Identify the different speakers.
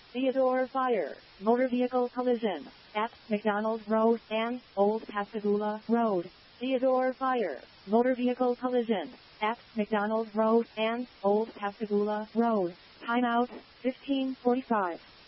Speaker 1: Theodore Fire, motor vehicle collision, at McDonald Road and Old Pascagoula Road. Theodore Fire, motor vehicle collision, at McDonald Road and Old Pascagoula Road. Timeout, 15:45.